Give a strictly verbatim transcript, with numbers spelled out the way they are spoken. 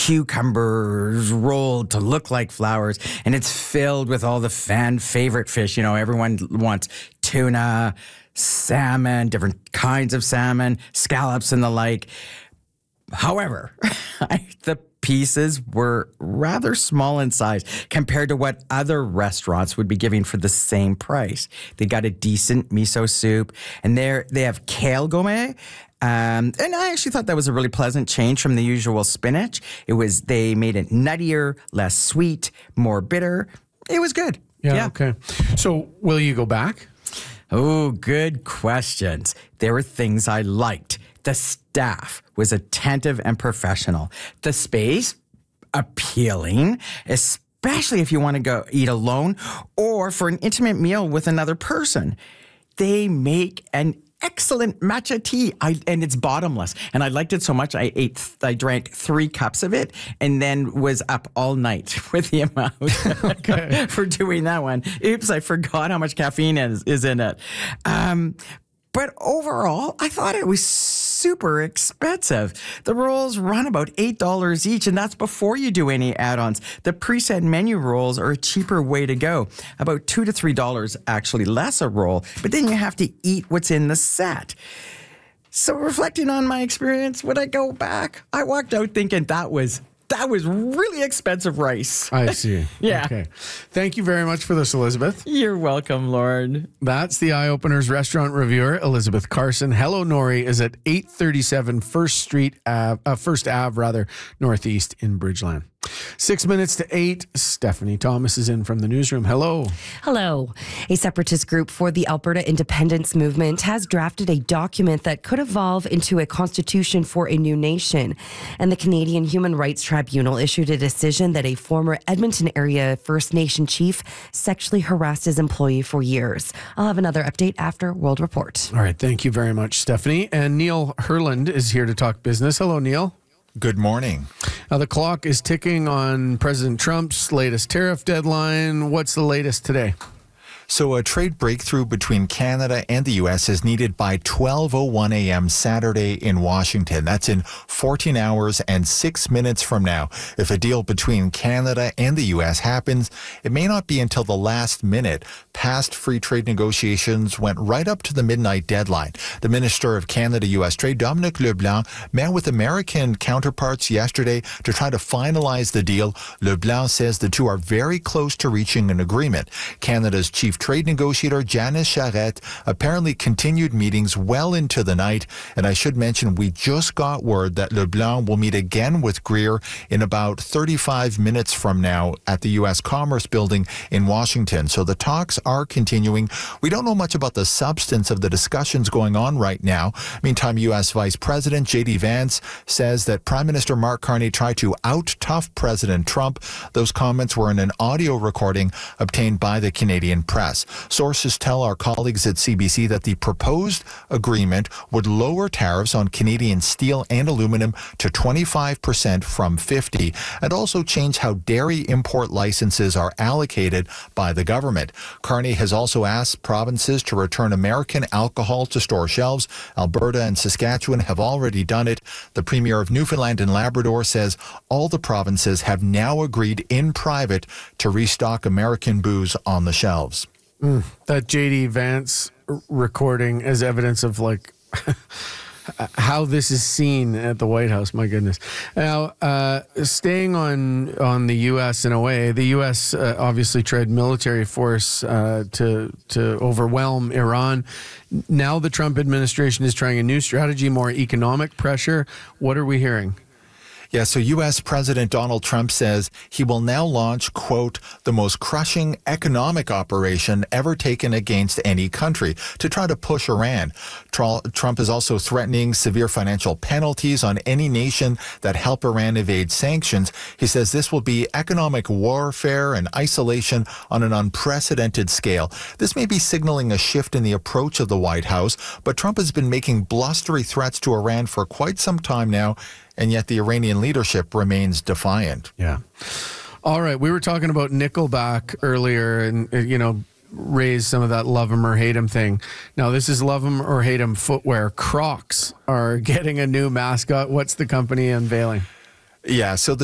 cucumbers rolled to look like flowers, and it's filled with all the fan favorite fish. You know, everyone wants tuna, salmon, different kinds of salmon, scallops, and the like. However, I, the pieces were rather small in size compared to what other restaurants would be giving for the same price. They got a decent miso soup, and they they have kale gourmet. Um, and I actually thought that was a really pleasant change from the usual spinach. It was, they made it nuttier, less sweet, more bitter. It was good. Yeah, yeah. Okay. So will you go back? Oh, good questions. There were things I liked. The staff was attentive and professional. The space, appealing, especially if you want to go eat alone or for an intimate meal with another person. They make an excellent matcha tea, I, and it's bottomless. And I liked it so much, I ate, I drank three cups of it, and then was up all night with the amount okay. for doing that one. Oops, I forgot how much caffeine is, is in it. Um, But overall, I thought it was super expensive. The rolls run about eight dollars each, and that's before you do any add-ons. The preset menu rolls are a cheaper way to go. About two to three dollars actually less a roll, but then you have to eat what's in the set. So reflecting on my experience, would I go back? I walked out thinking that was That was really expensive rice. I see. Yeah. Okay. Thank you very much for this, Elizabeth. You're welcome, Lord. That's the Eye Openers restaurant reviewer, Elizabeth Carson. Hello Nori is at eight thirty-seven First Street, Ave, uh, First Ave, rather, Northeast in Bridgeland. Six minutes to eight. Stephanie Thomas is in from the newsroom. Hello. Hello. A separatist group for the Alberta Independence Movement has drafted a document that could evolve into a constitution for a new nation. And the Canadian Human Rights Tribunal issued a decision that a former Edmonton area First Nation chief sexually harassed his employee for years. I'll have another update after World Report. All right. Thank you very much, Stephanie. And Neil Herland is here to talk business. Hello, Neil. Good morning. Now, the clock is ticking on President Trump's latest tariff deadline. What's the latest today? So a trade breakthrough between Canada and the U S is needed by twelve oh one a.m. Saturday in Washington. That's in fourteen hours and six minutes from now. If a deal between Canada and the U S happens, it may not be until the last minute. Past free trade negotiations went right up to the midnight deadline. The Minister of Canada-U S Trade, Dominic LeBlanc, met with American counterparts yesterday to try to finalize the deal. LeBlanc says the two are very close to reaching an agreement. Canada's chief trade negotiator Janice Charette apparently continued meetings well into the night. And I should mention, we just got word that LeBlanc will meet again with Greer in about thirty-five minutes from now at the U S Commerce Building in Washington. So the talks are continuing. We don't know much about the substance of the discussions going on right now. Meantime, U S Vice President J D Vance says that Prime Minister Mark Carney tried to out-tough President Trump. Those comments were in an audio recording obtained by the Canadian press. Sources tell our colleagues at C B C that the proposed agreement would lower tariffs on Canadian steel and aluminum to twenty-five percent from fifty, and also change how dairy import licenses are allocated by the government. Carney has also asked provinces to return American alcohol to store shelves. Alberta and Saskatchewan have already done it. The Premier of Newfoundland and Labrador says all the provinces have now agreed in private to restock American booze on the shelves. Mm, that J D Vance recording is evidence of like how this is seen at the White House. My goodness. Now, uh, staying on on the U S in a way, the U S uh, obviously tried military force uh, to to overwhelm Iran. Now the Trump administration is trying a new strategy, more economic pressure. What are we hearing? Yeah, so U S President Donald Trump says he will now launch, quote, the most crushing economic operation ever taken against any country to try to push Iran. Trump is also threatening severe financial penalties on any nation that help Iran evade sanctions. He says this will be economic warfare and isolation on an unprecedented scale. This may be signaling a shift in the approach of the White House, but Trump has been making blustery threats to Iran for quite some time now, and yet the Iranian leadership remains defiant. Yeah. All right. We were talking about Nickelback earlier and, you know, raise some of that love 'em or hate 'em thing. Now, this is love 'em or hate 'em footwear. Crocs are getting a new mascot. What's the company unveiling? Yeah, so the